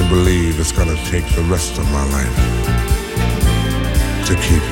to believe it's gonna take the rest of my life to keep